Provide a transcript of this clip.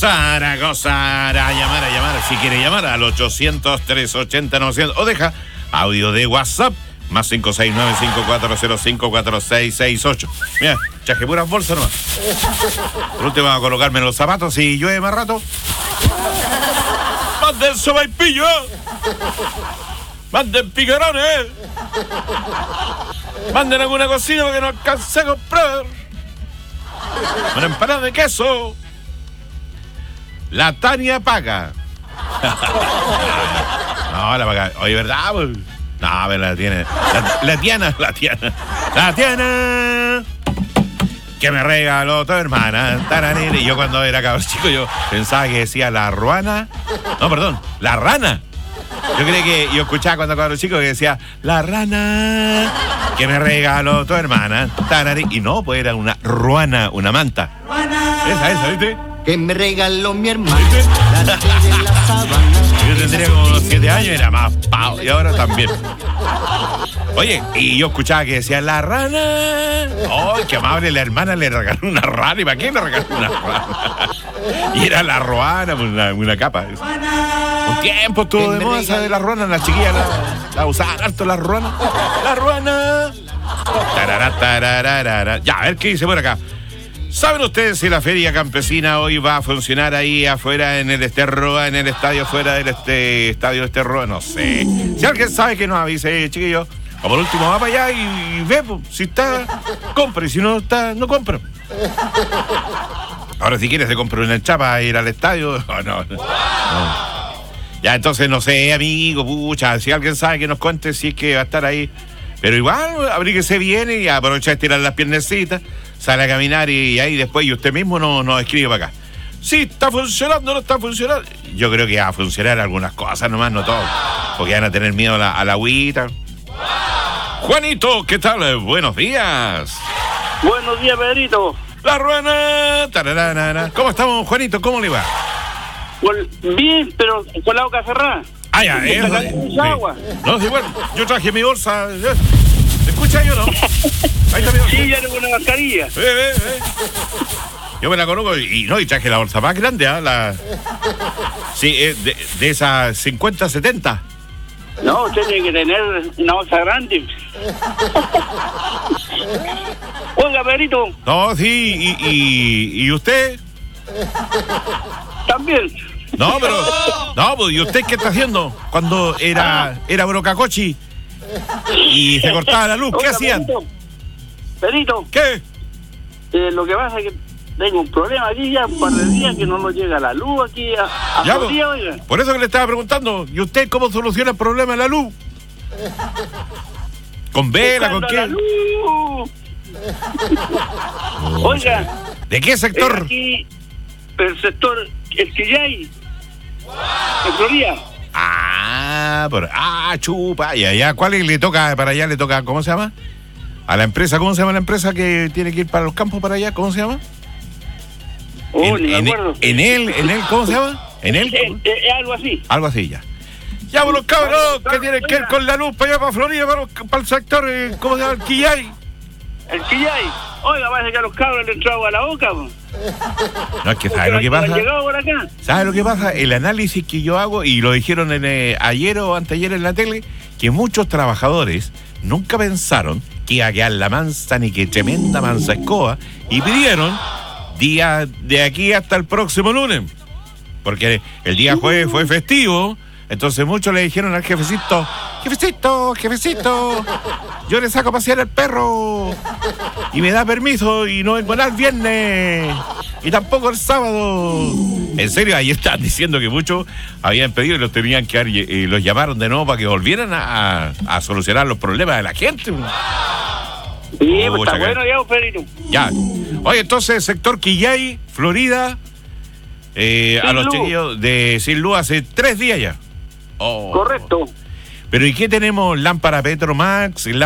Zaragoza, a llamar, si quiere llamar al 800-380-900 o deja audio de WhatsApp más 569-5405-4668. Mira, traje puras bolsas nomás. Por último vamos a colocarme los zapatos y llueve más rato. ¡Manden sopaipillo! ¡Manden picarones! ¡Manden alguna cocina porque no alcancé a comprar! ¡Una empanada de queso! La Tania paga. No, la paga. Oye, ¿verdad? No, la tiene. La Tiana. Que me regaló tu hermana. Y yo cuando era cabrón chico, yo pensaba que decía la ruana. No, perdón, la rana. Yo creí que yo escuchaba cuando cabrón chico que decía la rana que me regaló tu hermana. Y no, pues era una ruana, una manta. Esa, ¿viste? Que me regaló mi hermano. La de la sabana. Yo tendría como unos 7 años, era más pavo. Y ahora también. Oye, y yo escuchaba que decía la rana. ¡Ay, qué amable! La hermana le regaló una rana. ¿Y para qué le regaló una rana? Y era la ruana, una capa. Un tiempo estuvo de moda esa de la ruana. Las chiquillas la usaban harto, la ruana. La ruana. Ya, a ver qué dice por acá. ¿Saben ustedes si la feria campesina hoy va a funcionar ahí afuera en el Esterroa, en el estadio fuera del estadio Esterroa? No sé. Si alguien sabe que nos avise, chiquillos. O por último va para allá y ve, pues, si está, compra. Y si no está, no compra. Ahora si quieres te compro una chapa a ir al estadio. No. Ya, entonces no sé, amigo, pucha. Si alguien sabe que nos cuente si es que va a estar ahí. Pero igual, abríguese bien y aprovecha de estirar las piernecitas. Sale a caminar y ahí después y usted mismo nos escribe para acá. Sí, está funcionando, no está funcionando. Yo creo que va a funcionar algunas cosas nomás, no todo. Porque van a tener miedo a la agüita. Juanito, ¿qué tal? Buenos días. Buenos días, Pedrito. La ruana. ¿Cómo estamos, Juanito? ¿Cómo le va? Bien, pero con la boca cerrada. Ah, ya, agua. No, sí, bueno, yo traje mi bolsa. ¿Se escucha yo, no? Ahí está mi bolsa. Sí, ya tengo una mascarilla. Yo me la conozco y traje la bolsa más grande, ¿ah? Sí, de esas 50, 70. No, usted tiene que tener una bolsa grande. Oiga, Pedrito. No, sí, ¿y usted? También. No, pero... No, pues, ¿y usted qué está haciendo? Cuando era brocacochi y se cortaba la luz, ¿qué hacían? Pedrito. ¿Qué? Lo que pasa es que tengo un problema aquí ya un par de días que no nos llega la luz aquí a Florida, oiga. Por eso que le estaba preguntando, ¿y usted cómo soluciona el problema de la luz? ¿Con vela? ¿Con qué? La luz. Oiga. ¿De qué sector? Aquí, el sector, el que ya hay. En Florida. Chupa. Y allá, ¿cuál le toca? Para allá le toca, ¿cómo se llama? A la empresa, ¿cómo se llama la empresa que tiene que ir para los campos para allá? ¿Cómo se llama? Ni me acuerdo. En él, ¿cómo se llama? ¿En él? Algo así. Algo así, ya. Ya, los cabros, que tienen que ir con la luz para allá, para Florida, para el sector, ¿cómo se llama? El Quillay. El Quillay. Oiga, parece que a los cabros le entró agua a la boca, pues. No, es que ¿sabe lo que pasa? Por acá. ¿Sabe lo que pasa? El análisis que yo hago, y lo dijeron ayer o anteayer en la tele, que muchos trabajadores nunca pensaron que iba a quedar la mansa ni que tremenda mansa escoba, y pidieron día de aquí hasta el próximo lunes, porque el día jueves fue festivo. Entonces muchos le dijeron al jefecito, yo le saco a pasear al perro y me da permiso y no vengo nada el viernes y tampoco el sábado. En serio, ahí están diciendo que muchos habían pedido y los tenían que los llamaron de nuevo para que volvieran a solucionar los problemas de la gente. Sí, pues está bueno ya, Pedrito. Ya. Oye, entonces, sector Quillay, Florida, a los chiquillos de Sin Luz hace 3 días ya. Correcto. Pero ¿y qué tenemos? Lámpara Petromax,